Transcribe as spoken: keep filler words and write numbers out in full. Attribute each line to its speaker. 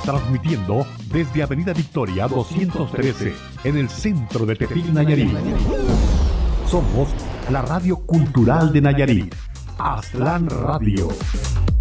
Speaker 1: transmitiendo desde Avenida Victoria doscientos trece, en el centro de Tepic, Nayarit. Somos la radio cultural de Nayarit, Aztlán Radio.